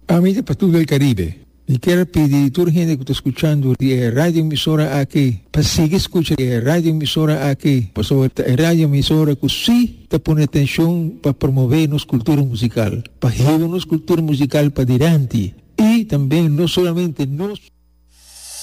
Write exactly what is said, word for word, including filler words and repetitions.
Amiga para todo el Caribe, y quiero pedir a toda la gente que está escuchando la radio emisora aquí, para seguir escuchando la radio emisora aquí, pues sobre la radio emisora que sí te pone atención para promover nuestra cultura musical, para llevar nuestra cultura musical para adelante, y también no solamente nos